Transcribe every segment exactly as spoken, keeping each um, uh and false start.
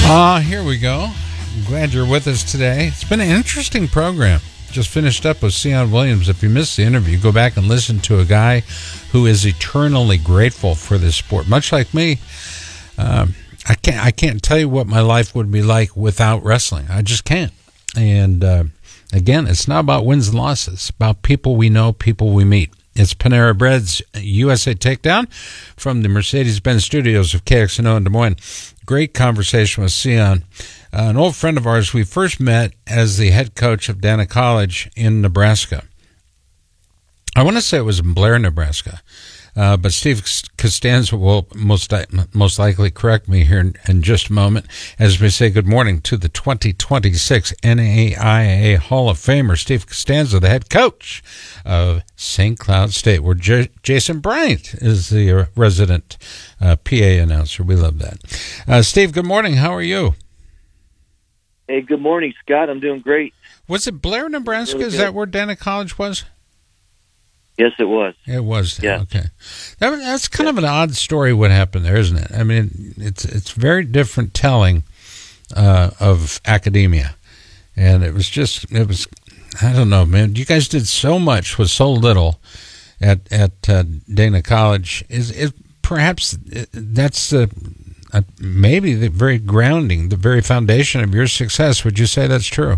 Ah, uh, here we go. I'm glad you're with us today. It's been an interesting program. Just finished up with Sion Williams. If you missed the interview, go back and listen to a guy who is eternally grateful for this sport. Much like me, um, I can't I can't tell you what my life would be like without wrestling. I just can't. And uh, again, it's not about wins and losses. It's about people we know, people we meet. It's Panera Bread's U S A Takedown from the Mercedes-Benz studios of K X N O in Des Moines. Great conversation with Sion, uh, an old friend of ours. We first met as the head coach of Dana College in Nebraska. I want to say it was in Blair, Nebraska, uh, but Steve Costanza will most most likely correct me here in, in just a moment as we say good morning to the twenty twenty-six N A I A Hall of Famer, Steve Costanza, the head coach of Saint Cloud State, where J- Jason Bryant is the resident uh, P A announcer. We love that. Uh, Steve, good morning. How are you? Hey, good morning, Scott. I'm doing great. Was it Blair, Nebraska? Really is that where Dana College was? Yes, it was. It was. Yeah. Okay. That, that's kind yeah. of an odd story what happened there, isn't it? I mean, it's it's very different telling uh, of academia. And it was just, it was, I don't know, man. You guys did so much with so little at at uh, Dana College. Is it perhaps that's the, uh, maybe the very grounding, the very foundation of your success. Would you say that's true?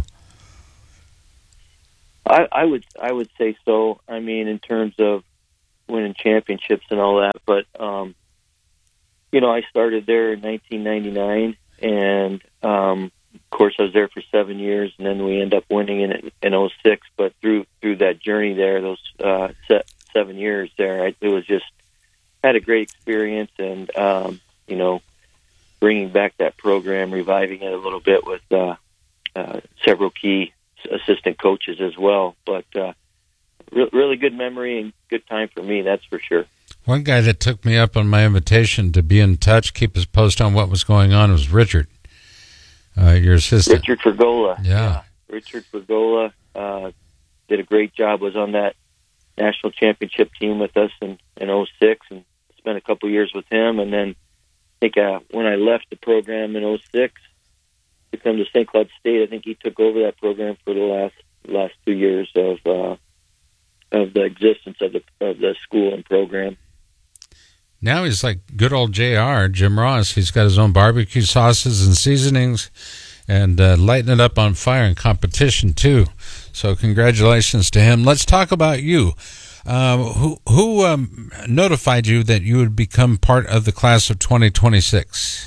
I, I would I would say so. I mean, in terms of winning championships and all that. But, um, you know, I started there in nineteen ninety-nine, and, um, of course, I was there for seven years, and then we ended up winning in in oh six. But through through that journey there, those uh, seven years there, I, it was just, I had a great experience, and, um, you know, bringing back that program, reviving it a little bit with uh, uh, several key assistant coaches as well, but uh, re- really good memory and good time for me, that's for sure. One guy that took me up on my invitation to be in touch, keep his post on what was going on, was Richard, uh, your assistant. Richard Fergola. Yeah. yeah. Richard Fergola uh, did a great job, was on that national championship team with us in, in oh six, and spent a couple years with him, and then I think uh, when I left the program in oh six, to come to Saint Cloud State, I think he took over that program for the last last two years of uh, of the existence of the of the school and program. Now he's like good old J R, Jim Ross. He's got his own barbecue sauces and seasonings, and uh, lighting it up on fire in competition too. So congratulations to him. Let's talk about you. Uh, who who um, notified you that you would become part of the class of twenty twenty-six?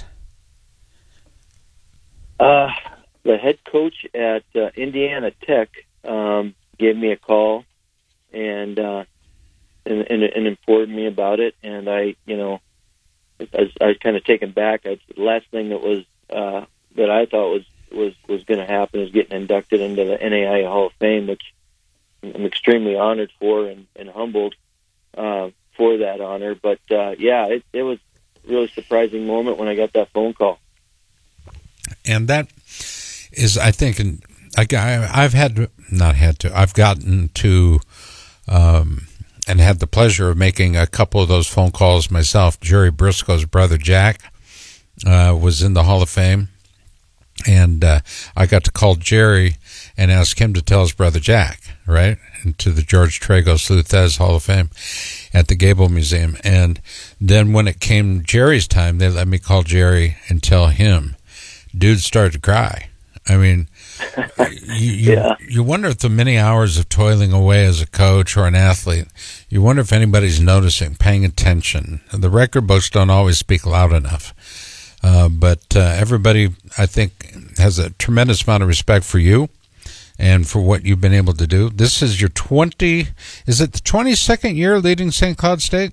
Uh, the head coach at uh, Indiana Tech um, gave me a call and, uh, and, and and informed me about it. And I, you know, I was, I was kind of taken back. I, the last thing that was uh, that I thought was was, was going to happen is getting inducted into the N A I A Hall of Fame, which I'm extremely honored for and, and humbled uh, for that honor. But uh, yeah, it, it was a really surprising moment when I got that phone call. And that is, I think, and I, I've had to, not had to, I've gotten to um, and had the pleasure of making a couple of those phone calls myself. Jerry Briscoe's brother, Jack, uh, was in the Hall of Fame. And uh, I got to call Jerry and ask him to tell his brother Jack, right, into the George Tragos Luthez Hall of Fame at the Gable Museum. And then when it came Jerry's time, they let me call Jerry and tell him. Dude started to cry. I mean, you, you, yeah. you wonder if the many hours of toiling away as a coach or an athlete, you wonder if anybody's noticing, paying attention. The record books don't always speak loud enough. Uh, but uh, everybody, I think, has a tremendous amount of respect for you and for what you've been able to do. This is your twenty, is it the twenty-second year leading Saint Cloud State?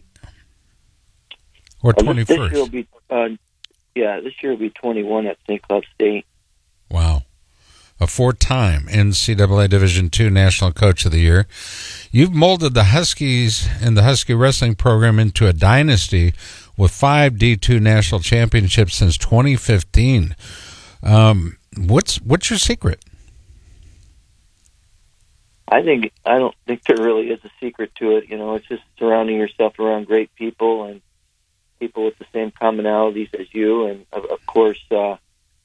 Or twenty-first? Uh, this year will be, uh, yeah, this year will be twenty-one at Saint Cloud State. Wow. A four-time N C double A Division two National Coach of the Year. You've molded the Huskies and the Husky Wrestling Program into a dynasty with five D two National Championships since twenty fifteen. Um, what's what's your secret? I think I don't think there really is a secret to it. You know, it's just surrounding yourself around great people and people with the same commonalities as you, and of, of course, uh,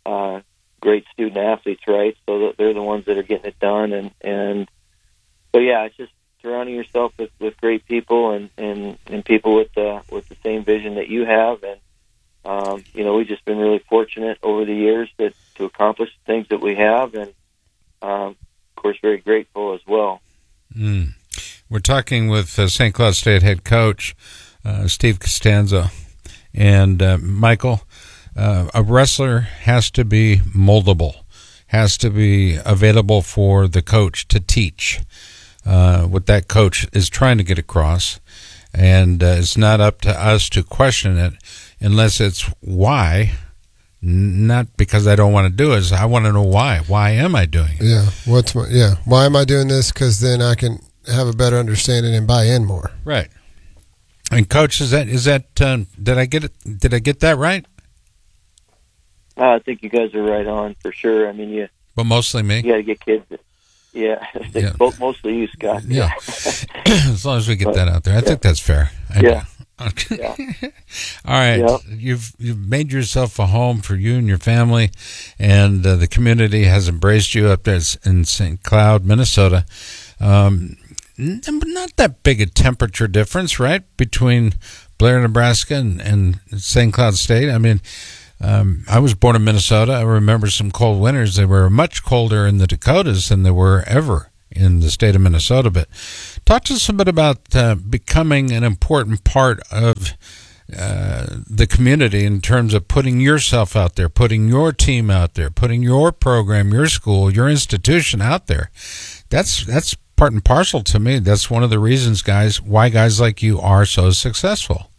uh, great student athletes, right? So they're the ones that are getting it done. And, and so, yeah, it's just surrounding yourself with, with great people and, and, and people with the, with the same vision that you have. And, um, you know, we've just been really fortunate over the years that, to accomplish the things that we have. And, um, of course, very grateful as well. Mm. We're talking with uh, Saint Cloud State head coach uh, Steve Costanzo. And uh, Michael, uh, a wrestler has to be moldable, has to be available for the coach to teach uh, what that coach is trying to get across. And uh, it's not up to us to question it unless it's why. Not because I don't want to do it. Is I want to know why. Why am I doing it? Yeah. What's my, yeah. Why am I doing this? Because then I can have a better understanding and buy in more. Right. And coach, is that is that um, did I get it? Did I get that right? Uh, I think you guys are right on for sure. I mean, you. But mostly me. You got to get kids. That, yeah. yeah. Both mostly you, Scott. Yeah. As long as we get but, that out there, I yeah. think that's fair. I yeah. Okay. Yeah. All right. Yep. You've you've made yourself a home for you and your family, and uh, the community has embraced you up there in Saint Cloud, Minnesota. Um, not that big a temperature difference, right, between Blair, Nebraska, and, and Saint Cloud State. I mean, um, I was born in Minnesota. I remember some cold winters. They were much colder in the Dakotas than they were ever in the state of Minnesota. But talk to us a bit about uh, becoming an important part of uh, the community in terms of putting yourself out there, putting your team out there, putting your program, your school, your institution out there. That's that's part and parcel to me. That's one of the reasons, guys, why guys like you are so successful.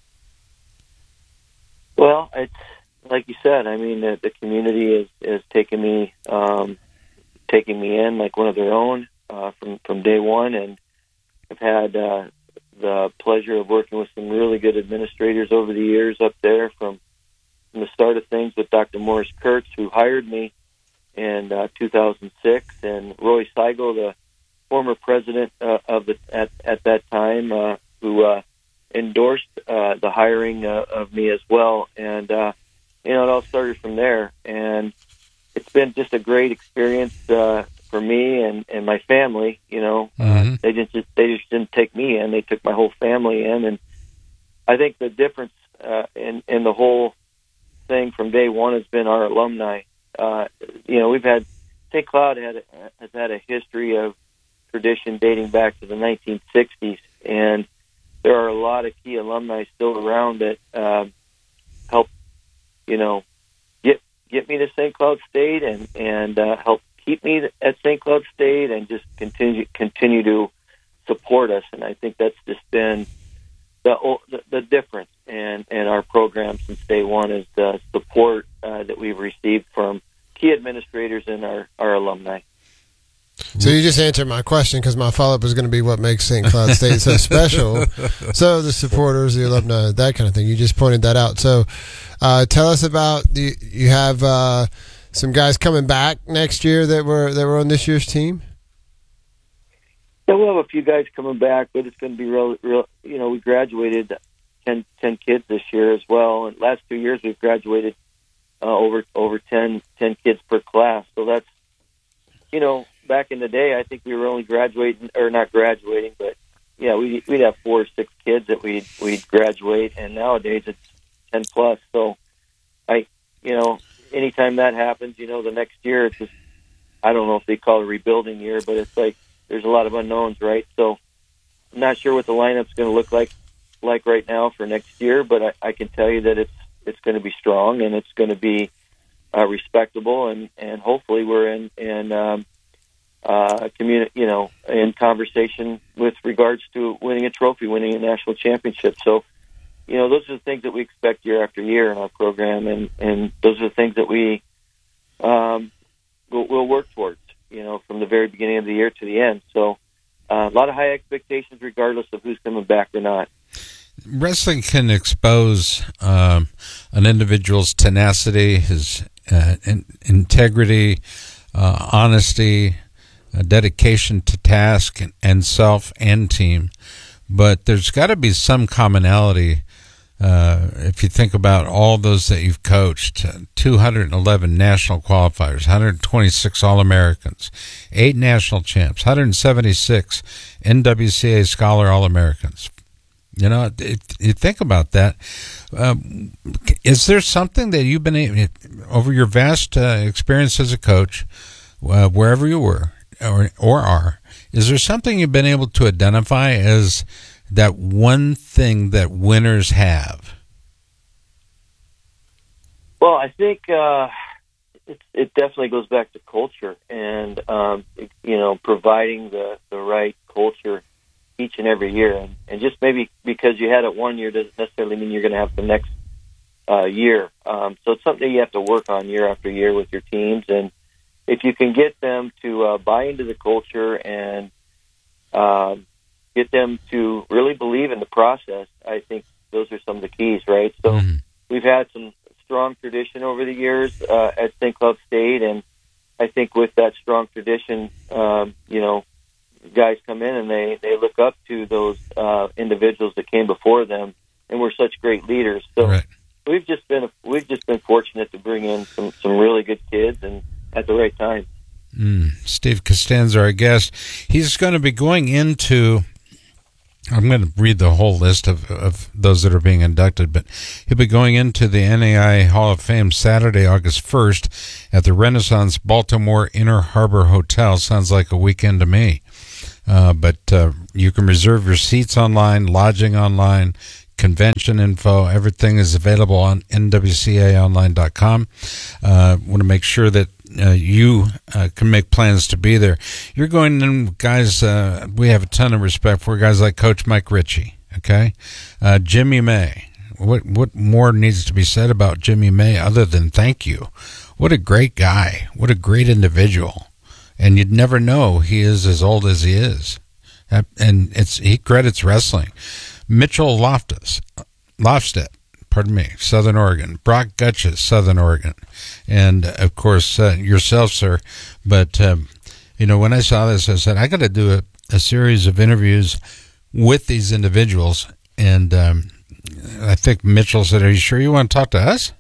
Well, it's like you said. I mean, the, the community is is taking me um, taking me in like one of their own uh, from from day one, and I've had uh, the pleasure of working with some really good administrators over the years up there. From, from the start of things with Doctor Morris Kurtz, who hired me in uh, two thousand six, and Roy Seigel, the former president uh, of the at at that time, uh, who uh, endorsed uh, the hiring uh, of me as well. And uh, you know, it all started from there, and it's been just a great experience uh, for me and, and my family. You know, mm-hmm. uh, they just they just didn't take me in; they took my whole family in. And I think the difference uh, in in the whole thing from day one has been our alumni. Uh, you know, we've had Saint Cloud had has had a history of tradition dating back to the nineteen sixties, and there are a lot of key alumni still around that uh, help, you know, get get me to Saint Cloud State and and uh, help keep me at Saint Cloud State, and just continue continue to support us. And I think that's just been the the, the difference in in our program since day one, is the support uh, that we've received from key administrators and our, our alumni. So you just answered my question, because my follow-up was going to be what makes Saint Cloud State so special. So the supporters, the alumni, that kind of thing. You just pointed that out. So uh, tell us about the. You have uh, some guys coming back next year that were that were on this year's team. Yeah, we'll have a few guys coming back, but it's going to be real. Real, you know, we graduated ten, ten kids this year as well, and last two years we've graduated uh, over over ten, ten kids per class. So that's, you know. Back in the day, I think we were only graduating, or not graduating, but yeah, we'd, we'd have four or six kids that we'd we'd graduate, and nowadays it's ten plus. So, I, you know, anytime that happens, you know, the next year it's just, I don't know if they call it a rebuilding year, but it's like there's a lot of unknowns, right? So, I'm not sure what the lineup's going to look like like right now for next year, but I, I can tell you that it's it's going to be strong, and it's going to be uh, respectable, and and hopefully we're in in um, uh, communi- you know, in conversation with regards to winning a trophy, winning a national championship. So, you know, those are the things that we expect year after year in our program, and, and those are the things that we um, we'll, we'll work towards, you know, from the very beginning of the year to the end. So, uh, a lot of high expectations regardless of who's coming back or not. Wrestling can expose um, an individual's tenacity, his uh, in- integrity, uh, honesty, uh, dedication to task and, and self and team. But there's got to be some commonality Uh, if you think about all those that you've coached, two hundred eleven national qualifiers, one hundred twenty-six All-Americans, eight national champs, one hundred seventy-six N W C A Scholar All-Americans. You know, it, you think about that. Um, is there something that you've been able, over your vast uh, experience as a coach, uh, wherever you were or, or are, is there something you've been able to identify as that one thing that winners have? Well, I think uh, it, it definitely goes back to culture and, um, you know, providing the, the right culture each and every year. And, and just maybe because you had it one year doesn't necessarily mean you're going to have the next uh, year. Um, so it's something you have to work on year after year with your teams. And if you can get them to uh, buy into the culture and um, get them to really believe in the process, I think those are some of the keys, right? So mm-hmm. we've had some strong tradition over the years uh, at Saint Cloud State, and I think with that strong tradition, um, you know, guys come in and they, they look up to those uh, individuals that came before them and were such great leaders. So right. we've just been we've just been fortunate to bring in some, some really good kids and at the right time. Mm. Steve Costanza, our guest, he's going to be going into. I'm going to read the whole list of, of those that are being inducted, but he'll be going into the N A I A Hall of Fame Saturday, August first at the Renaissance Baltimore Inner Harbor Hotel. Sounds like a weekend to me. Uh, but uh, you can reserve your seats online, lodging online, convention info. Everything is available on N W C A online dot com. Uh, want to make sure that Uh, you uh, can make plans to be there. You're going in, guys, uh, we have a ton of respect for guys like Coach Mike Ritchie, okay? Uh, Jimmy May. What what more needs to be said about Jimmy May other than thank you? What a great guy. What a great individual. And you'd never know he is as old as he is. And it's he credits wrestling. Mitchell Loftus, Lofstedt. Pardon me, Southern Oregon. Brock Gutches, Southern Oregon. And, of course, uh, yourself, sir. But, um, you know, when I saw this, I said, I got to do a, a series of interviews with these individuals. And um, I think Mitchell said, are you sure you want to talk to us?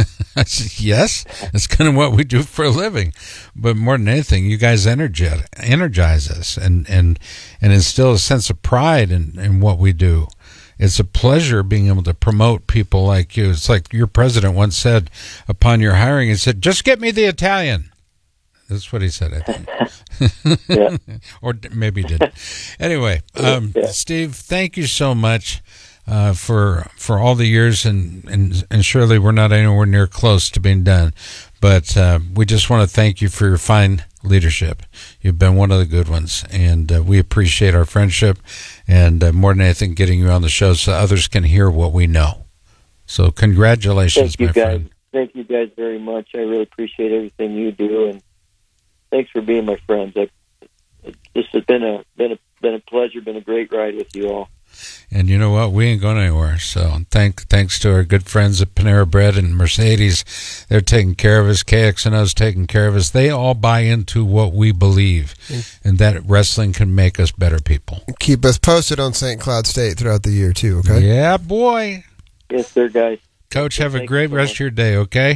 I said, yes. That's kind of what we do for a living. But more than anything, you guys energize, energize us and, and, and instill a sense of pride in, in what we do. It's a pleasure being able to promote people like you. It's like your president once said upon your hiring, he said, just get me the Italian. That's what he said, I think. Yeah. Or maybe he didn't. Anyway, um, yeah. Steve, thank you so much uh, for for all the years, and, and, and surely we're not anywhere near close to being done. But uh, we just want to thank you for your fine leadership. You've been one of the good ones, and uh, we appreciate our friendship, and uh, more than anything, getting you on the show so others can hear what we know. So congratulations, thank you my guys. friend. Thank you guys very much. I really appreciate everything you do, and thanks for being my friends. I, this has been a been a been a pleasure. Been a great ride with you all. And you know what? We ain't going anywhere. So thank, thanks to our good friends at Panera Bread and Mercedes. They're taking care of us. K X N O's taking care of us. They all buy into what we believe, and that wrestling can make us better people. Keep us posted on Saint Cloud State throughout the year, too, okay? Yeah, boy. Yes, sir, guys. Coach, have a great rest of your day, okay?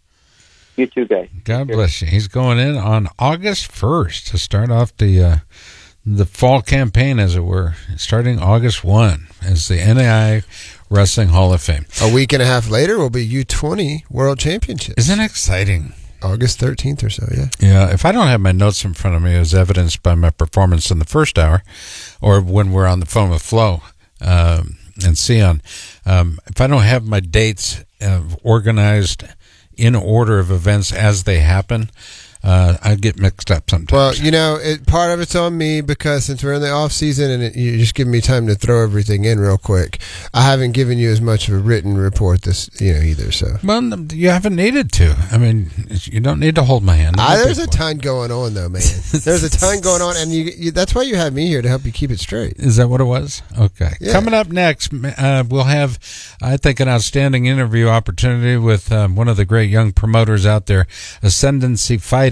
You too, guys. God bless you. He's going in on August first to start off the... Uh, the fall campaign, as it were, starting August first as the N A I A Wrestling Hall of Fame. A week and a half later will be U twenty World Championships. Isn't that exciting? August thirteenth or so, yeah. Yeah, if I don't have my notes in front of me, as evidenced by my performance in the first hour, or when we're on the phone with Flo um, and Sion, um, if I don't have my dates uh, organized in order of events as they happen, Uh, I get mixed up sometimes. Well, you know, it, part of it's on me because since we're in the off season and it, you're just giving me time to throw everything in real quick, I haven't given you as much of a written report this, you know, either. So, well, you haven't needed to. I mean, you don't need to hold my hand. I, there's a ton going on, though, man. There's a ton going on, and you, you, that's why you have me here to help you keep it straight. Is that what it was? Okay. Yeah. Coming up next, uh, we'll have, I think, an outstanding interview opportunity with um, one of the great young promoters out there, Ascendancy Fighting.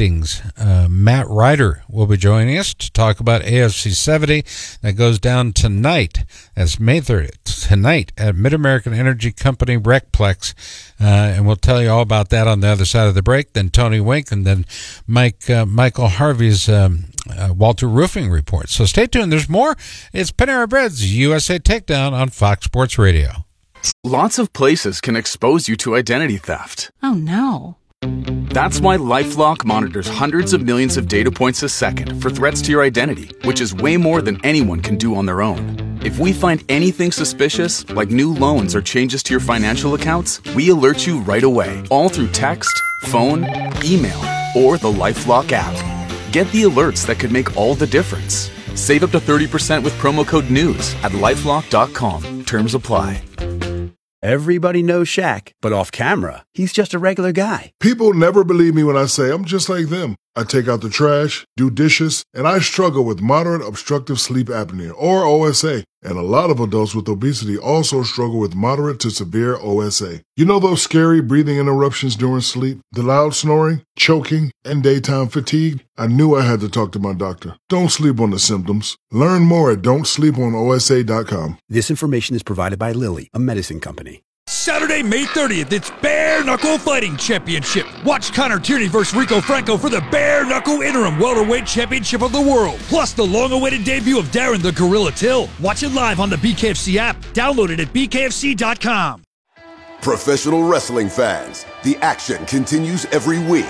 Fighting's uh, Matt Ryder will be joining us to talk about A F C seventy. That goes down tonight. That's May thirtieth, tonight at Mid-American Energy Company Recplex. Uh, and we'll tell you all about that on the other side of the break. Then Tony Wink, and then Mike uh, Michael Harvey's um, uh, Walter Roofing Report. So stay tuned. There's more. It's Panera Bread's U S A Takedown on Fox Sports Radio. Lots of places can expose you to identity theft. Oh, no. That's why LifeLock monitors hundreds of millions of data points a second for threats to your identity, which is way more than anyone can do on their own. If we find anything suspicious, like new loans or changes to your financial accounts, we alert you right away, all through text, phone, email, or the LifeLock app. Get the alerts that could make all the difference. Save up to thirty percent with promo code NEWS at lifelock dot com. Terms apply. Everybody knows Shaq, but off camera, he's just a regular guy. People never believe me when I say I'm just like them. I take out the trash, do dishes, and I struggle with moderate obstructive sleep apnea, or O S A. And a lot of adults with obesity also struggle with moderate to severe O S A. You know those scary breathing interruptions during sleep, the loud snoring, choking, and daytime fatigue? I knew I had to talk to my doctor. Don't sleep on the symptoms. Learn more at don't sleep on O S A dot com. This information is provided by Lilly, a medicine company. Saturday, May thirtieth, it's Bare Knuckle Fighting Championship. Watch Connor Tierney versus Rico Franco for the Bare Knuckle Interim Welterweight Championship of the World. Plus the long-awaited debut of Darren the Gorilla Till. Watch it live on the B K F C app. Download it at B K F C dot com. Professional wrestling fans, the action continues every week.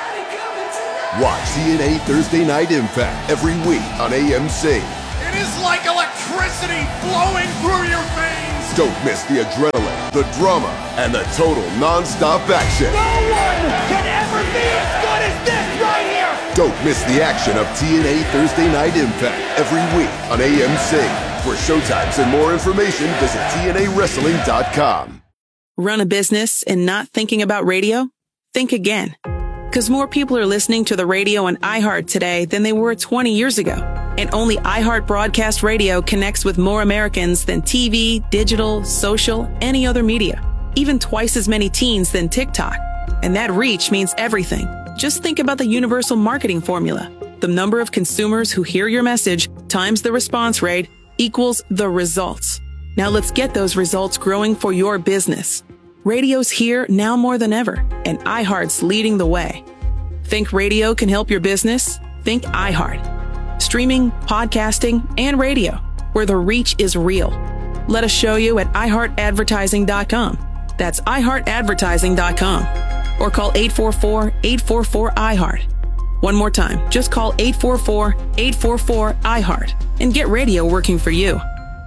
Watch T N A Thursday Night Impact every week on A M C. It is like electricity flowing through your veins. Don't miss the adrenaline, the drama, and the total non-stop action. No one can ever be as good as this right here. Don't miss the action of T N A Thursday Night Impact every week on A M C. For showtimes and more information, visit T N A wrestling dot com. Run a business and not thinking about radio? Think again. Because more people are listening to the radio on iHeart today than they were twenty years ago. And only iHeart Broadcast Radio connects with more Americans than T V, digital, social, any other media. Even twice as many teens than TikTok. And that reach means everything. Just think about the universal marketing formula. The number of consumers who hear your message times the response rate equals the results. Now let's get those results growing for your business. Radio's here now more than ever, and iHeart's leading the way. Think radio can help your business? Think iHeart. Streaming, podcasting, and radio, where the reach is real. Let us show you at i heart advertising dot com. That's i heart advertising dot com. Or call eight four four, eight four four, I heart. One more time, just call eight four four, eight four four, I heart and get radio working for you.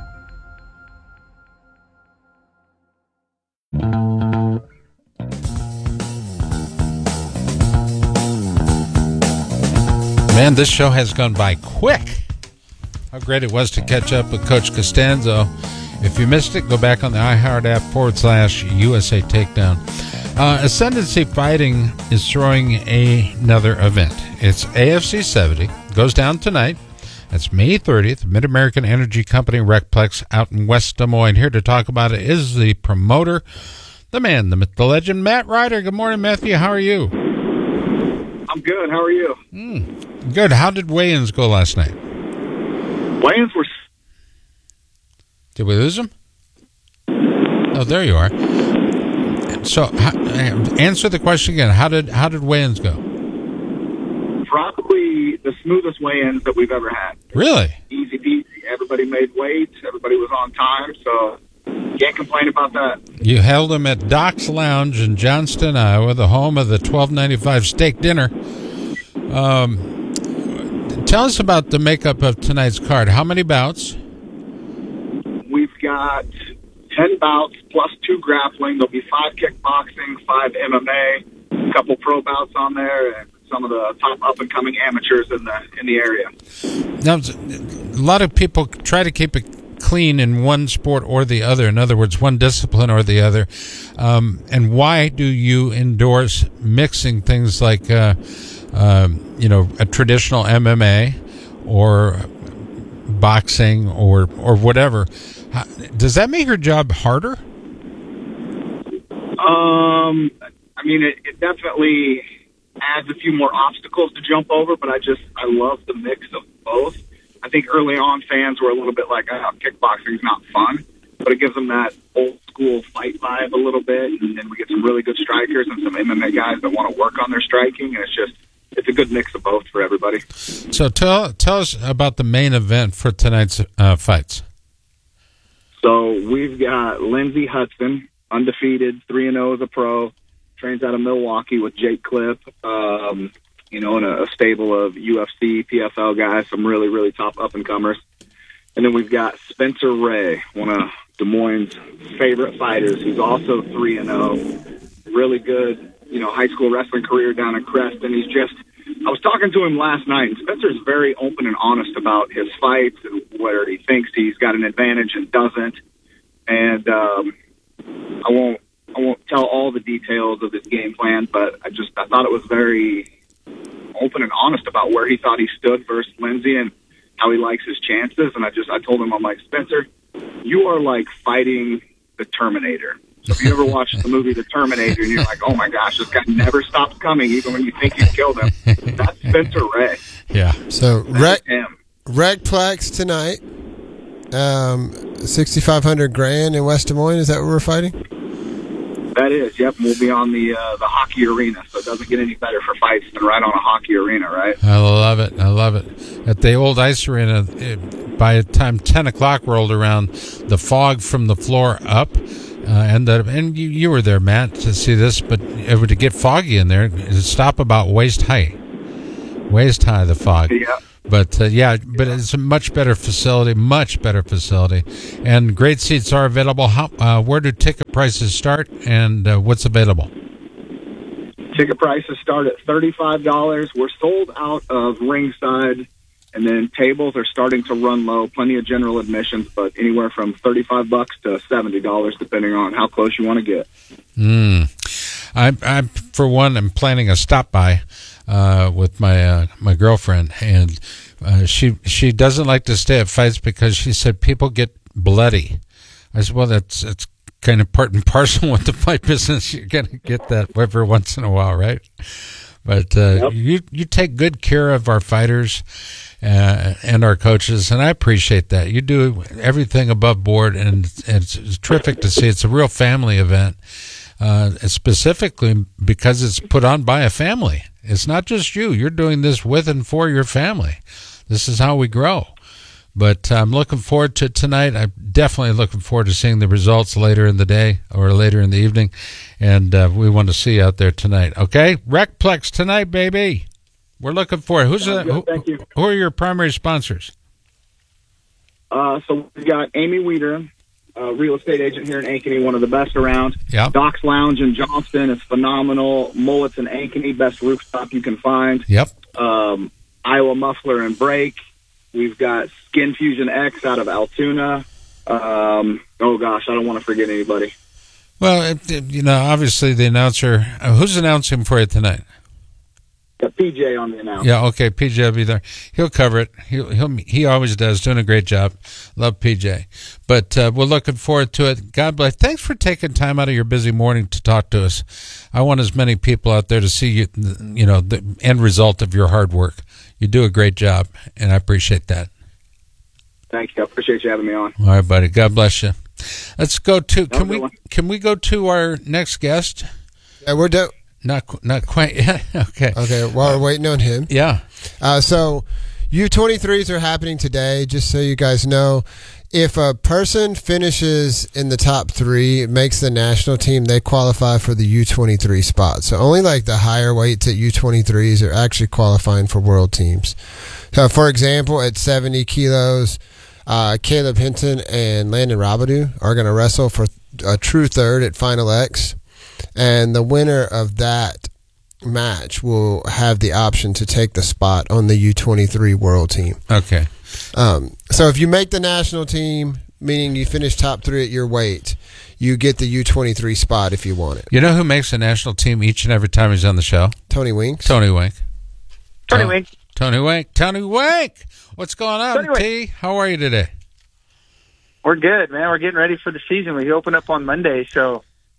Man, this show has gone by quick. How great it was to catch up with Coach Costanzo. If you missed it, go back on the iHeart app forward slash U S A Takedown. Uh, Ascendancy Fighting is throwing a, another event. It's A F C seventy. Goes down tonight. That's May thirtieth, Mid-American Energy Company Recplex out in West Des Moines. Here to talk about it is the promoter, the man, the myth, the legend, Matt Ryder. Good morning, Matthew. How are you? I'm good. How are you? Mm, good. How did weigh-ins go last night? Weigh-ins were... Did we lose them? Oh, there you are. So, how, answer the question again. How did how did weigh-ins go? Probably the smoothest weigh-ins that we've ever had. Really? Easy peasy. Everybody made weight. Everybody was on time, so can't complain about that. You held them at Doc's Lounge in Johnston, Iowa, the home of the twelve ninety-five steak dinner. Um, tell us about the makeup of tonight's card. How many bouts? We've got ten bouts plus two grappling. There'll be five kickboxing, five M M A, a couple pro bouts on there, and some of the top up-and-coming amateurs in the in the area. Now, a lot of people try to keep it clean in one sport or the other. In other words, one discipline or the other. Um, and why do you endorse mixing things like, uh, um, you know, a traditional M M A or boxing or or whatever? How, does that make your job harder? Um, I mean, it, it definitely adds a few more obstacles to jump over, but I just, I love the mix of both. I think early on fans were a little bit like, oh, kickboxing's not fun, but it gives them that old school fight vibe a little bit, and, and we get some really good strikers and some M M A guys that want to work on their striking, and it's just, it's a good mix of both for everybody. So tell tell us about the main event for tonight's uh, fights. So we've got Lindsey Hudson, undefeated, three and oh as a pro, trains out of Milwaukee with Jake Clip, um, you know, and a, a stable of U F C, P F L guys, some really, really top up-and-comers. And then we've got Spencer Ray, one of Des Moines' favorite fighters, who's also three and oh, really good, you know, high school wrestling career down in Creston. He's just, I was talking to him last night, and Spencer's very open and honest about his fights and where he thinks he's got an advantage and doesn't. And um, I won't, I won't tell all the details of his game plan, but I just, I thought it was very open and honest about where he thought he stood versus Lindsey and how he likes his chances. And I just, I told him, I'm like, Spencer, you are like fighting the Terminator. So if you ever watch the movie The Terminator and you're like, oh my gosh, this guy never stops coming even when you think you've killed him, that's Spencer Ray. Yeah. So Rec, Recplex tonight, um, sixty-five hundred grand in West Des Moines. Is that what we're fighting? That is, yep. We'll be on the uh, the hockey arena, so it doesn't get any better for fights than right on a hockey arena, right? I love it. I love it. At the old ice arena, it, by the time ten o'clock rolled around, the fog from the floor up, uh, and the, and you, you were there, Matt, to see this, but it would get foggy in there. It stop about waist high. Waist high, the fog. Yeah. But, uh, yeah, but it's a much better facility, much better facility. And great seats are available. How, uh, where do ticket prices start, and uh, what's available? Ticket prices start at thirty-five dollars. We're sold out of ringside, and then tables are starting to run low. Plenty of general admissions, but anywhere from thirty-five bucks to seventy dollars, depending on how close you want to get. Mm. I, I, for one, am planning a stop by uh, with my uh, my girlfriend, and uh, she she doesn't like to stay at fights because she said people get bloody. I said, well, that's that's kind of part and parcel with the fight business. You're gonna get that every once in a while, right? But uh, yep. you you take good care of our fighters uh, and our coaches, and I appreciate that. You do everything above board, and it's, it's terrific to see. It's a real family event. Uh, specifically because it's put on by a family. It's not just you. You're doing this with and for your family. This is how we grow. But I'm looking forward to tonight. I'm definitely looking forward to seeing the results later in the day or later in the evening. And uh, we want to see you out there tonight. Okay? Recplex tonight, baby. We're looking for it. Who's Sounds a, good. Thank who, you. who are your primary sponsors? Uh, so we've got Amy Wiederham, Uh, real estate agent here in Ankeny, one of the best around. Yep. Doc's Lounge in Johnston is phenomenal. Mullets in Ankeny, best rooftop you can find. Yep. Um, Iowa Muffler and Brake. We've got Skin Fusion X out of Altoona. Um, oh, gosh, I don't want to forget anybody. Well, it, it, you know, obviously the announcer, uh, who's announcing for you tonight? Got P J on the announcement. Yeah, okay, P J will be there. He'll cover it. He'll, he'll, he always does, doing a great job. Love P J. But uh, we're looking forward to it. God bless. Thanks for taking time out of your busy morning to talk to us. I want as many people out there to see you, you know, the end result of your hard work. You do a great job, and I appreciate that. Thank you. I appreciate you having me on. All right, buddy. God bless you. Let's go to. Can we one. can we go to our next guest? Yeah, we're done. Not not quite yet. Okay. Okay. While we're waiting on him. Yeah. Uh, so U twenty-threes are happening today. Just so you guys know, if a person finishes in the top three, it makes the national team, they qualify for the U twenty-three spot. So only like the higher weights at U twenty-threes are actually qualifying for world teams. So for example, at seventy kilos, uh, Caleb Hinton and Landon Robidoux are going to wrestle for a true third at Final X. And the winner of that match will have the option to take the spot on the U twenty-three world team. Okay. Um, so if you make the national team, meaning you finish top three at your weight, you get the U twenty-three spot if you want it. You know who makes a national team each and every time he's on the show? Tony Winks. Tony Wink. Tony Wink. Tony Wink. Tony Wink. What's going on, Tony Wink. T? How are you today? We're good, man. We're getting ready for the season. We open up on Monday, so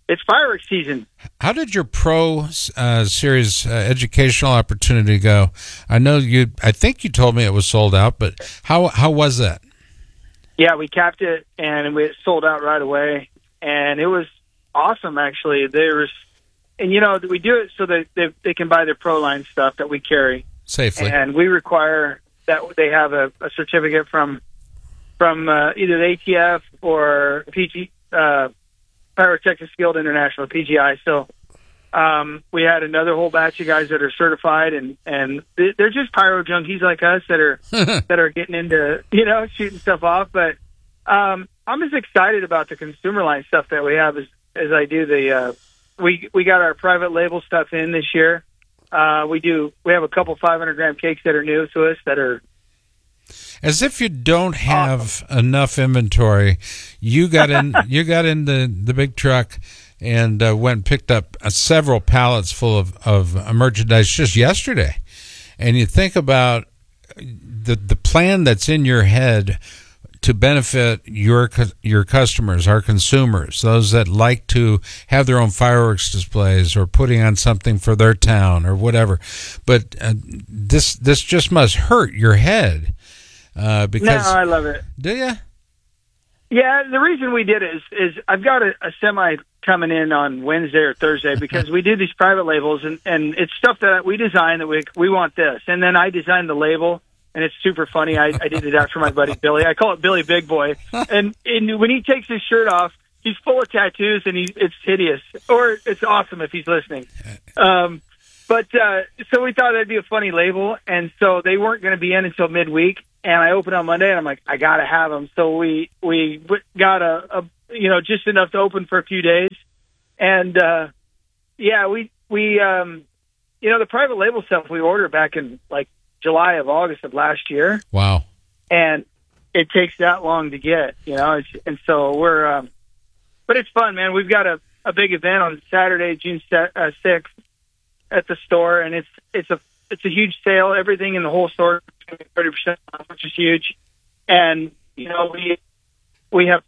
it's fireworks season. How did your pro uh, series uh, educational opportunity go? I know you. I think you told me it was sold out, but how how was that? Yeah, we capped it and we sold out right away, and it was awesome. Actually, there was, and you know, we do it so that they they can buy their pro line stuff that we carry safely, and we require that they have a, a certificate from from uh, either the A T F or P G. Uh, Pyrotechnics Guild International, P G I. So um, we had another whole batch of guys that are certified, and, and they're just pyro junkies like us that are that are getting into, you know, shooting stuff off. But um, I'm just excited about the consumer line stuff that we have as, as I do the uh, we we got our private label stuff in this year. Uh, we do we have a couple five hundred gram cakes that are new to us that are. As if you don't have enough inventory, you got in. You got in the, the big truck and uh, went and picked up uh, several pallets full of of uh, merchandise just yesterday. And you think about the the plan that's in your head to benefit your your customers, our consumers, those that like to have their own fireworks displays or putting on something for their town or whatever. But uh, this this just must hurt your head. Uh, because no, I love it. Do you? Yeah, the reason we did it is, is I've got a, a semi coming in on Wednesday or Thursday because we do these private labels, and, and it's stuff that we design that we we want this. And then I designed the label, and it's super funny. I, I did it after my buddy Billy. I call it Billy Big Boy. And, and when he takes his shirt off, he's full of tattoos, and he, it's hideous. Or it's awesome if he's listening. Um, but uh, so we thought that'd be a funny label, and so they weren't going to be in until midweek. And I opened on Monday, and I'm like, I gotta have them. So we we got a, a you know just enough to open for a few days, and uh, yeah, we we um, you know the private label stuff we ordered back in like July of August of last year. Wow! And it takes that long to get, you know, it's, and so we're, um, but it's fun, man. We've got a, a big event on Saturday, June sixth, at the store, and it's it's a it's a huge sale. Everything in the whole store is thirty percent off, which is huge. And you know, we we have.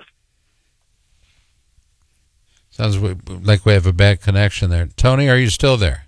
Sounds like we have a bad connection there. Tony, are you still there?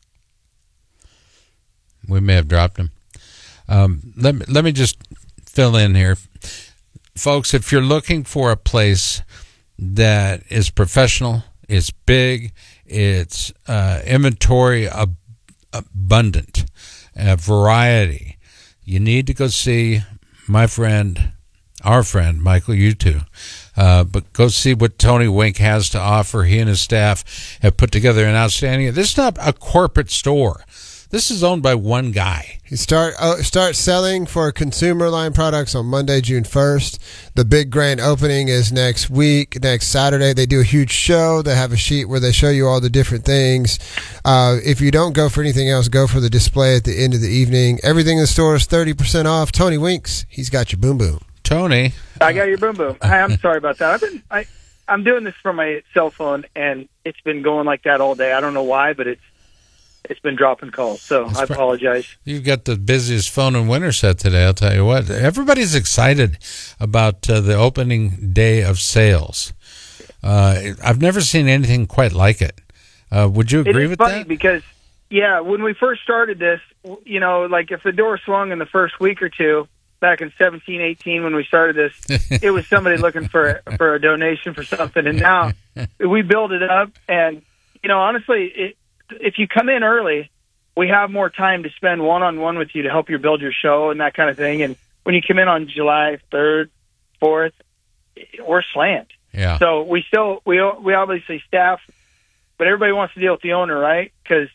We may have dropped him. Um, let me let me just fill in here, folks. If you're looking for a place that is professional, it's big, it's uh, inventory ab- abundant, uh, variety, you need to go see my friend, our friend Michael. You too, uh, but go see what Tony Wink has to offer. He and his staff have put together an outstanding. This is not a corporate store. This is owned by one guy. He start uh, start selling for consumer line products on Monday, June first. The big grand opening is next week, next Saturday. They do a huge show. They have a sheet where they show you all the different things. Uh, if you don't go for anything else, go for the display at the end of the evening. Everything in the store is thirty percent off. Tony Winks, he's got your boom boom. Tony, I got your boom boom. Hi, I'm sorry about that. I've been I I'm doing this from my cell phone, and it's been going like that all day. I don't know why, but it's. It's been dropping calls, so That's I apologize. You've got the busiest phone in Winterset today, I'll tell you what. Everybody's excited about uh, the opening day of sales. Uh, I've never seen anything quite like it. Uh, would you agree with that? It's funny because, yeah, when we first started this, you know, like if the door swung in the first week or two, back in seventeen, eighteen when we started this, it was somebody looking for, for a donation for something. And now we build it up, and, you know, honestly, it, if you come in early, we have more time to spend one-on-one with you to help you build your show and that kind of thing. And when you come in on July third, fourth, we're slammed. Yeah. So we still, we we obviously staff, but everybody wants to deal with the owner, right? Because,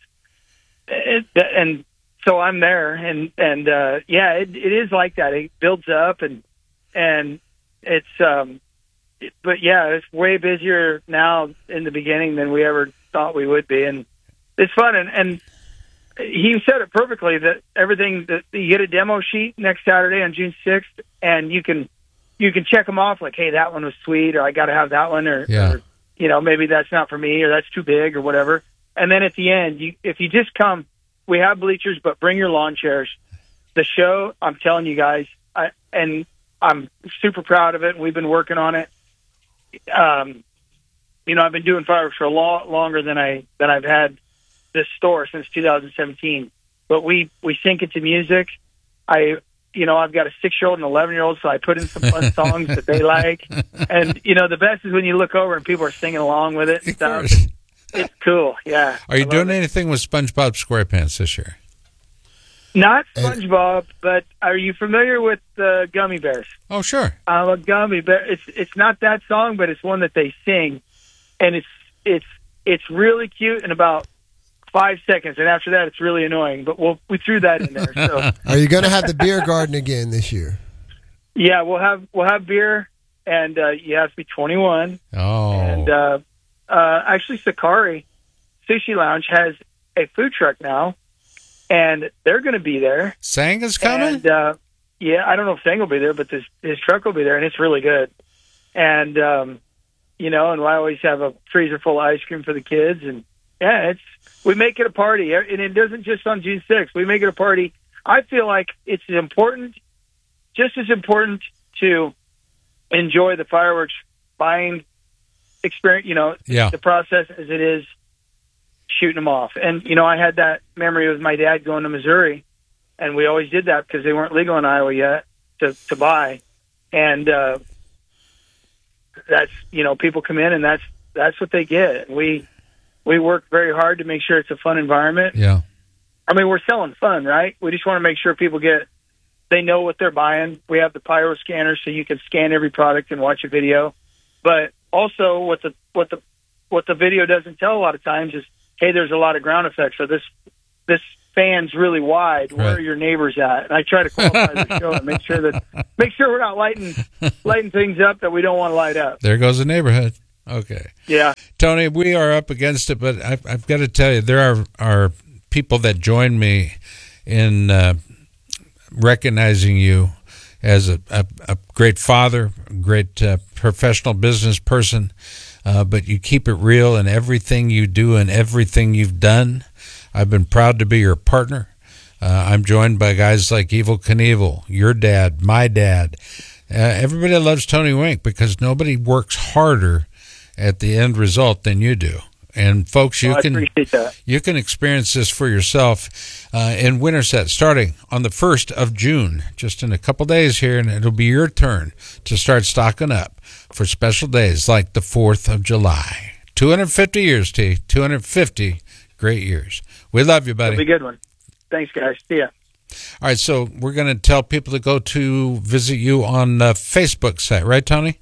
and so I'm there, and, and uh, yeah, it, it is like that. It builds up, and, and it's, um, it, but yeah, it's way busier now in the beginning than we ever thought we would be. And, it's fun, and, and he said it perfectly that everything that you get a demo sheet next Saturday on June sixth, and you can you can check them off like, hey, that one was sweet, or I got to have that one, or, yeah. or you know maybe that's not for me, or that's too big, or whatever. And then at the end, you, if you just come, we have bleachers, but bring your lawn chairs. The show, I'm telling you guys, I, and I'm super proud of it. And we've been working on it. Um, you know, I've been doing fireworks for a lot longer than I than I've had this store since two thousand seventeen. But we we sync it to music. I you know I've got a six year old and eleven year old, so I put in some fun songs that they like. And you know, the best is when you look over and people are singing along with it. And stuff. It's cool, yeah. Are you doing it. anything with SpongeBob SquarePants this year? Not SpongeBob, but are you familiar with the uh, Gummy Bears? Oh, sure. I'm a Gummy Bear. It's it's not that song, but it's one that they sing, and it's it's it's really cute in about five seconds, and after that, it's really annoying. But we'll, we threw that in there. So, are you going to have the beer garden again this year? Yeah, we'll have we'll have beer, and uh, you have to be twenty-one. Oh, and uh, uh, actually, Sakari Sushi Lounge has a food truck now. And they're going to be there. Sang is coming? And, uh, yeah, I don't know if Sang will be there, but this, his truck will be there, and it's really good. And, um, you know, and I always have a freezer full of ice cream for the kids. And, yeah, it's we make it a party. And it doesn't just on June sixth. We make it a party. I feel like it's important, just as important to enjoy the fireworks buying experience, you know, yeah. the process as it is shooting them off. And, you know, I had that memory with my dad going to Missouri, and we always did that because they weren't legal in Iowa yet to, to buy. And uh, that's, you know, people come in and that's that's what they get. We we work very hard to make sure it's a fun environment. Yeah. I mean, we're selling fun, right? We just want to make sure people get, they know what they're buying. We have the pyro scanner so you can scan every product and watch a video. But also what the what the what the video doesn't tell a lot of times is, hey, there's a lot of ground effects, so this this fan's really wide. Where right. are your neighbors at? And I try to qualify the show and make sure that make sure we're not lighting lighting things up that we don't want to light up. There goes the neighborhood. Okay. Yeah. Tony, we are up against it, but I've, I've got to tell you, there are, are people that join me in uh, recognizing you as a, a, a great father, a great uh, professional business person. Uh, but you keep it real in everything you do and everything you've done. I've been proud to be your partner. Uh, I'm joined by guys like Evel Knievel, your dad, my dad. Uh, everybody loves Tony Wink because nobody works harder at the end result than you do. And folks, you well, can you can experience this for yourself uh, in Winterset starting on the first of June, just in a couple days here, and it'll be your turn to start stocking up for special days like the fourth of July. two hundred fifty years, T. two hundred fifty great years. We love you, buddy. It'll be a good one. Thanks, guys. See ya. All right, so we're going to tell people to go to visit you on the Facebook site, right, Tony?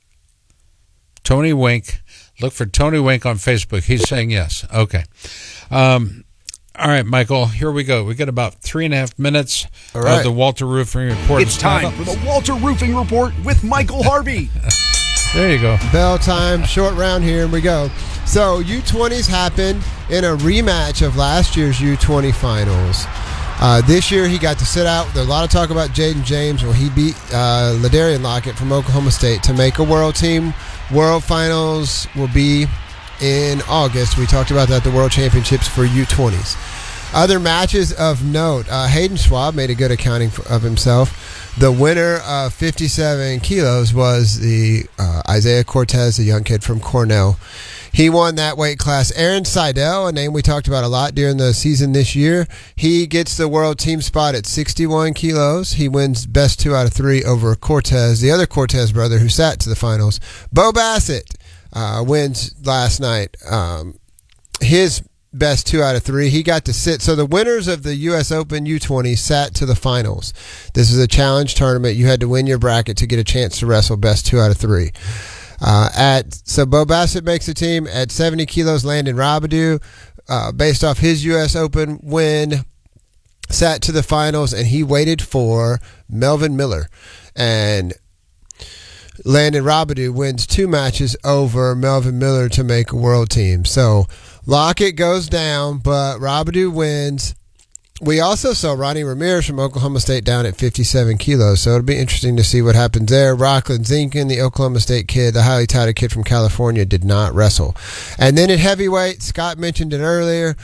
Tony Wink. Look for Tony Wink on Facebook. He's saying yes. Okay. Um, all right, Michael, here we go. We got about three and a half minutes all right. of the Walter Roofing Report. It's time for the Walter Roofing Report with Michael Harvey. There you go. Bell time, short round here, and we go. So U twenties happened in a rematch of last year's U twenty finals. Uh, this year he got to sit out. There's a lot of talk about Jaden James. Well, he beat uh, Ladarian Lockett from Oklahoma State to make a world team. World finals will be in August. We talked about that, the World Championships for U twenties. Other matches of note, uh, Hayden Schwab made a good accounting for, of himself. The winner of fifty-seven kilos was the uh, Isaiah Cortez, a young kid from Cornell. He won that weight class. Aaron Seidel, a name we talked about a lot during the season this year, he gets the world team spot at sixty-one kilos. He wins best two out of three over Cortez, the other Cortez brother who sat to the finals. Bo Bassett uh, wins last night. Um, his best two out of three. He got to sit. So the winners of the U S Open U twenty sat to the finals. This is a challenge tournament. You had to win your bracket to get a chance to wrestle best two out of three. Uh, at so Bo Bassett makes the team at seventy kilos. Landon Robidoux, uh, based off his U S Open win, sat to the finals, and he waited for Melvin Miller. And Landon Robidoux wins two matches over Melvin Miller to make a world team. So Lockett goes down, but Robidoux wins. We also saw Ronnie Ramirez from Oklahoma State down at fifty-seven kilos, so it'll be interesting to see what happens there. Rockland Zinkin, the Oklahoma State kid, the highly touted kid from California, did not wrestle. And then at heavyweight, Scott mentioned it earlier,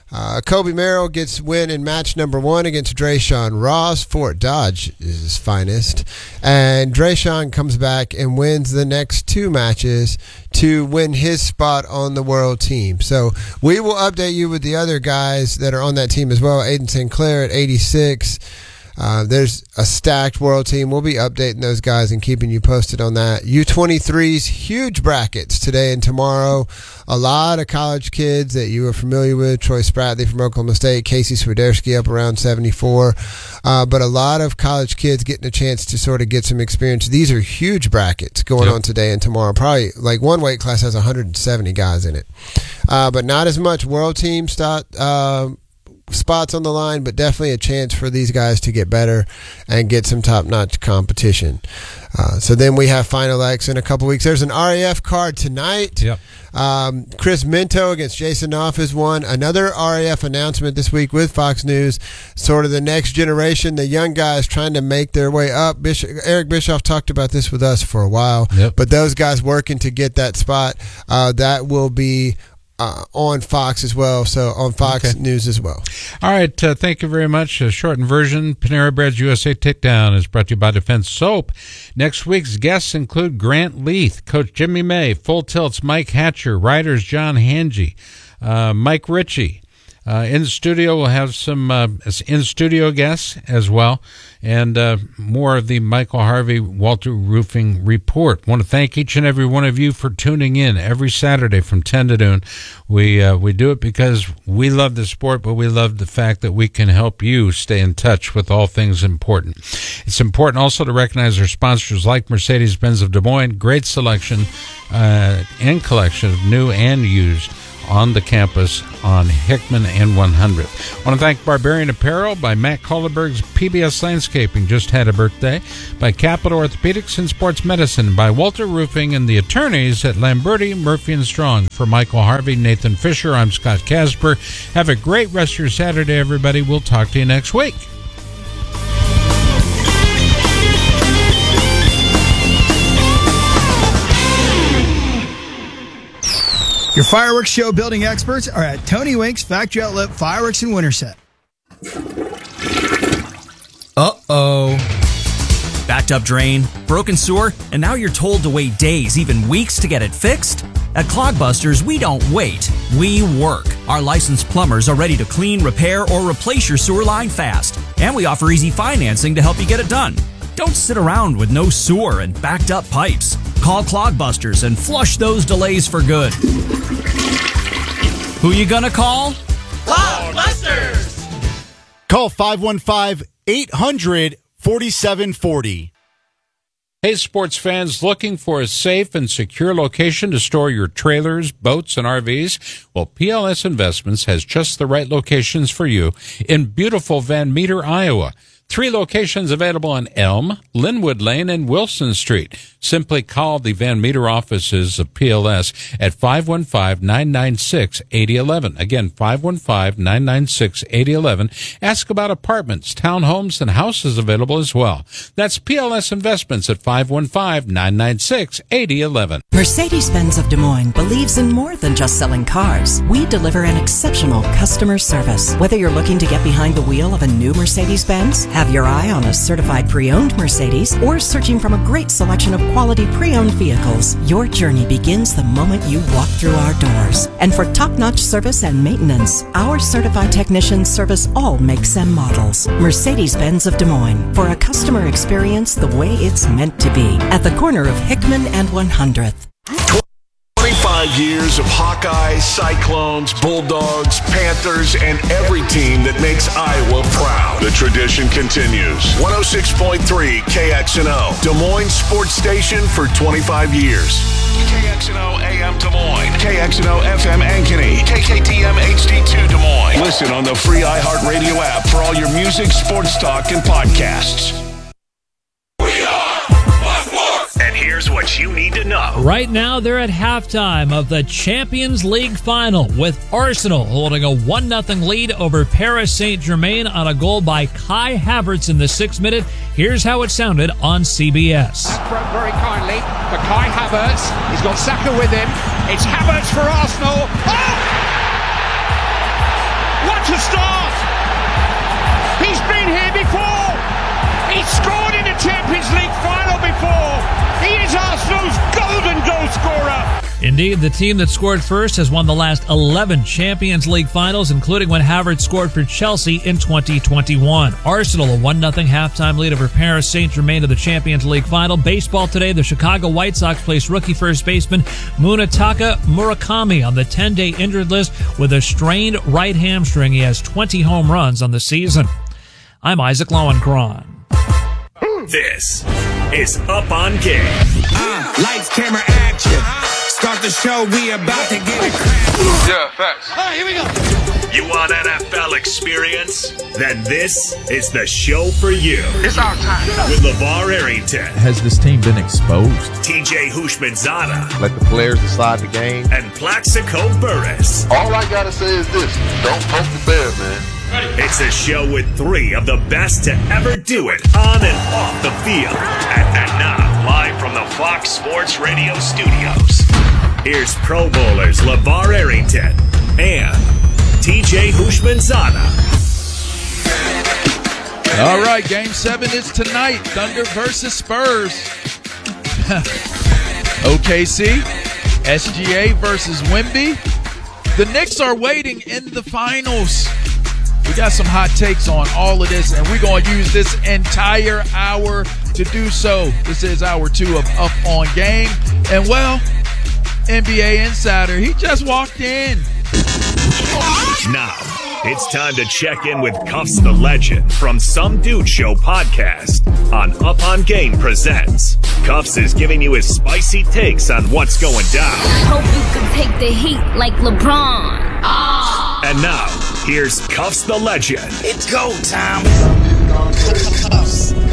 Uh, Kobe Merrill gets win in match number one against Drayshawn Ross. Fort Dodge is his finest. And Drayshawn comes back and wins the next two matches to win his spot on the world team. So we will update you with the other guys that are on that team as well. Aiden Sinclair at eighty-six. Uh, there's a stacked world team. We'll be updating those guys and keeping you posted on that. U twenty-threes, huge brackets today and tomorrow. A lot of college kids that you are familiar with. Troy Spratley from Oklahoma State, Casey Swiderski up around seventy-four. Uh, but a lot of college kids getting a chance to sort of get some experience. These are huge brackets going yep. on today and tomorrow. Probably like one weight class has one hundred seventy guys in it. Uh, but not as much world team start, uh, spots on the line, but definitely a chance for these guys to get better and get some top-notch competition. Uh, so then we have Final X in a couple weeks. There's an R A F card tonight. Yep. Um, Chris Minto against Jason Knopf is one. Another R A F announcement this week with Fox News. Sort of the next generation, the young guys trying to make their way up. Bishop, Eric Bischoff talked about this with us for a while. Yep. But those guys working to get that spot, uh, that will be Uh, on Fox as well, so on Fox okay. News as well. All right, uh, thank you very much. A shortened version, Panera Bread's U S A Takedown is brought to you by Defense Soap. Next week's guests include Grant Leith, Coach Jimmy May, Full Tilt's Mike Hatcher, writers John Hange, uh, Mike Ritchie. Uh, in the studio, we'll have some uh, in-studio guests as well, and uh, more of the Michael Harvey Walter Roofing Report. Want to thank each and every one of you for tuning in every Saturday from ten to noon. We uh, we do it because we love the sport, but we love the fact that we can help you stay in touch with all things important. It's important also to recognize our sponsors like Mercedes-Benz of Des Moines. Great selection uh, and collection of new and used on the campus on Hickman and one hundredth. I want to thank Barbarian Apparel by Matt Kohlenberg's P B S Landscaping, just had a birthday, by Capital Orthopedics and Sports Medicine, by Walter Roofing and the attorneys at Lamberti, Murphy and Strong. For Michael Harvey, Nathan Fisher, I'm Scott Casper. Have a great rest of your Saturday, everybody. We'll talk to you next week. Your fireworks show building experts are at Tony Wink's Factory Outlet Fireworks in Winterset. Uh-oh. Backed up drain, broken sewer, and now you're told to wait days, even weeks to get it fixed? At Clogbusters, we don't wait, we work. Our licensed plumbers are ready to clean, repair, or replace your sewer line fast. And we offer easy financing to help you get it done. Don't sit around with no sewer and backed up pipes. Call Clogbusters and flush those delays for good. Who you gonna call? Clogbusters! Call five one five, eight hundred, forty-seven forty. Hey, sports fans, looking for a safe and secure location to store your trailers, boats, and R Vs? Well, P L S Investments has just the right locations for you in beautiful Van Meter, Iowa. Three locations available on Elm, Linwood Lane, and Wilson Street. Simply call the Van Meter offices of P L S at five one five, nine nine six, eight zero one one. Again, five one five, nine nine six, eight zero one one. Ask about apartments, townhomes, and houses available as well. That's P L S Investments at five one five, nine nine six, eight zero one one. Mercedes-Benz of Des Moines believes in more than just selling cars. We deliver an exceptional customer service. Whether you're looking to get behind the wheel of a new Mercedes-Benz, have your eye on a certified pre-owned Mercedes, or searching from a great selection of quality pre-owned vehicles, your journey begins the moment you walk through our doors. And for top-notch service and maintenance, our certified technicians service all makes and models. Mercedes-Benz of Des Moines, for a customer experience the way it's meant to be. At the corner of Hickman and one hundredth. twenty-five years of Hawkeyes, Cyclones, Bulldogs, Panthers, and every team that makes Iowa proud. The tradition continues. one oh six point three K X N O, Des Moines sports station for twenty-five years. K X N O A M Des Moines, K X N O F M Ankeny, K K T M H D two Des Moines. Listen on the free iHeartRadio app for all your music, sports talk, and podcasts. And here's what you need to know. Right now, they're at halftime of the Champions League final, with Arsenal holding a one nothing lead over Paris Saint-Germain on a goal by Kai Havertz in the sixth minute. Here's how it sounded on C B S. Up front very kindly for Kai Havertz. He's got Saka with him. It's Havertz for Arsenal. Oh! to start. He's been here before. He's scored in the Champions League final before. He is Arsenal's golden goal scorer. Indeed, the team that scored first has won the last eleven Champions League finals, including when Havertz scored for Chelsea in twenty twenty-one. Arsenal, a one nothing halftime lead over Paris Saint-Germain to the Champions League final. Baseball today, the Chicago White Sox placed rookie first baseman Munetaka Murakami on the ten-day injured list with a strained right hamstring. He has twenty home runs on the season. I'm Isaac Lowenkron. This is Up on Game. Uh, lights, camera, action. Start the show, we about to get it cracking. Yeah, facts. All right, here we go. You want N F L experience? Then this is the show for you. It's our time. With LeVar Arrington. Has this team been exposed? T J Houshmandzadeh. Let the players decide the game. And Plaxico Burress. All I gotta say is this: don't poke the bear, man. It's a show with three of the best to ever do it on and off the field. And, and now, live from the Fox Sports Radio studios, here's Pro Bowlers LeVar Arrington and T J Houshmandzadeh. All right, Game seven is tonight. Thunder versus Spurs. O K C, S G A versus Wemby. The Knicks are waiting in the finals. We got some hot takes on all of this, and we're going to use this entire hour to do so. This is hour two of Up on Game. And, well, N B A Insider, he just walked in. Now, it's time to check in with Cuffs the Legend from Some Dude Show podcast on Up on Game Presents. Cuffs is giving you his spicy takes on what's going down. Hope you can take the heat like LeBron. Oh. And now, here's Cuffs the Legend. It's go time. Cuffs.